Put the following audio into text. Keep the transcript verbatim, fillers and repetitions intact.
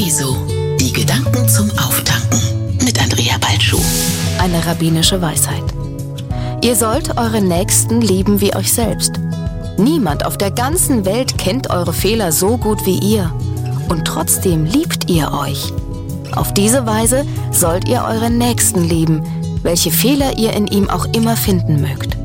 Jesu. Die Gedanken zum Auftanken mit Andrea Balschuh. Eine rabbinische Weisheit. Ihr sollt eure Nächsten lieben wie euch selbst. Niemand auf der ganzen Welt kennt eure Fehler so gut wie ihr. Und trotzdem liebt ihr euch. Auf diese Weise sollt ihr euren Nächsten lieben, welche Fehler ihr in ihm auch immer finden mögt.